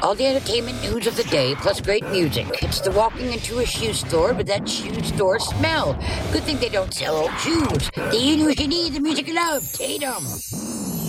all the entertainment news of the day, plus great music. It's the walking into a shoe store with that shoe store smell. Good thing they don't sell old shoes. The news you need, the music you love. Tatum.